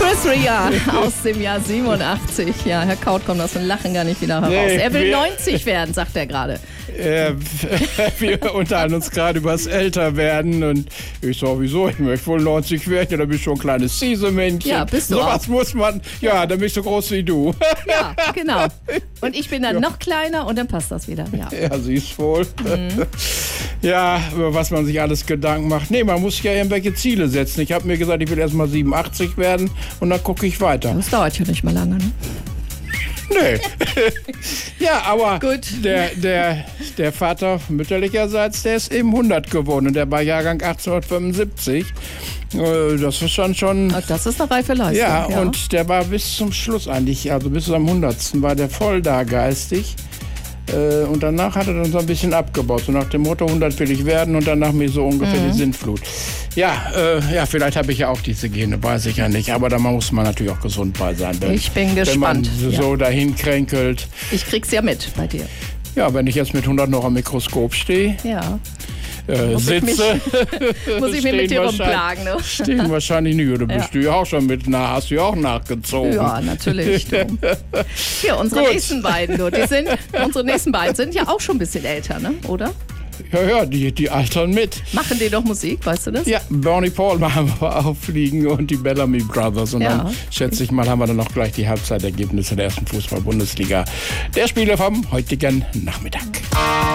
Chris Rea aus dem Jahr 87. Ja, Herr Kaut kommt aus dem Lachen gar nicht wieder heraus. Nee, er will 90 werden, sagt er gerade. Wir unterhalten uns gerade über das Älterwerden und ich sag, wieso? Ich möchte wohl 90 werden. Ja, da bist du schon ein kleines Siesemännchen. Ja, bist du Sowas auch. muss man, ja, dann bist du so groß wie du. Ja, genau. Und ich bin dann noch kleiner und dann passt das wieder. Ja, Ja, siehst wohl. Ja, über was man sich alles Gedanken macht. Nee, man muss ja irgendwelche Ziele setzen. Ich habe mir gesagt, ich will erst mal 87 werden und dann gucke ich weiter. das dauert ja nicht mal lange, ne? Nee. Ja, aber Gut. der Vater mütterlicherseits, der ist eben 100 geworden und der war Jahrgang 1875. Das ist dann schon... Das ist eine reife Leistung. Ja, und der war bis zum Schluss eigentlich, also bis am 100. war der voll da geistig. Und danach hat er dann so ein bisschen abgebaut. So nach dem Motto, 100 will ich werden und danach mir so ungefähr die Sintflut. Ja, vielleicht habe ich ja auch diese Gene, weiß ich ja nicht. Aber da muss man natürlich auch gesund bei sein. Ich bin Wenn man gespannt. so dahin kränkelt. Ich krieg's ja mit bei dir. Ja, wenn ich jetzt mit 100 noch am Mikroskop stehe, Ja. sitze, Muss ich mich mit dir rumplagen, ne? stehen wahrscheinlich nicht. Oder bist du ja auch schon mit hast du ja auch nachgezogen. Ja, natürlich. Du. Hier, unsere Gut. nächsten beiden, unsere nächsten beiden sind ja auch schon ein bisschen älter, ne? Oder? Ja, die altern mit. Machen die doch Musik, weißt du das? Ja, Bernie Paul machen wir auffliegen und die Bellamy Brothers. Und Ja. dann, schätze ich mal, haben wir dann auch gleich die Halbzeitergebnisse der ersten Fußball-Bundesliga. Der Spiele vom heutigen Nachmittag.